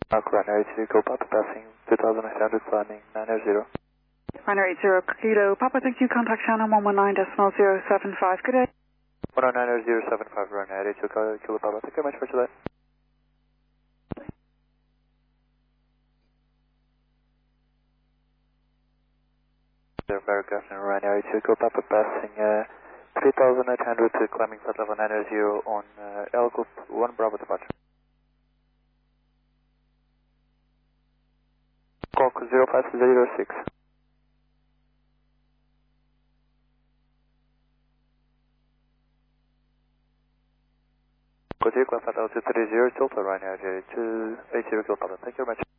Runway 82 Kilo Papa passing 2800 climbing 900. Runway 80 Kilo Papa, thank you. Contact channel 119.075. Good day. 119.075 runway 82 Kilo Papa. Thank you very much for today. Very good afternoon, runway 82 Kilo Papa passing 3800 to climbing flight level 90 on L Group 1 Bravo departure. Squawk 0506. Go to flight level 230 Delta runway 8280 Kilo Papa. Thank you very much.